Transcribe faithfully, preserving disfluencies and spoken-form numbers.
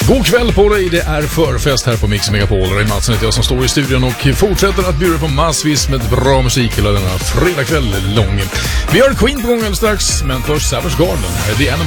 God kväll på dig, det är förfest här på Mix Megapol. Det är Mats och jag som står i studion och fortsätter att bjuda på massvis med bra musik hela denna fredagkväll lång. Vi har Queen på gång alldeles strax, men först Savage Garden, The Animals.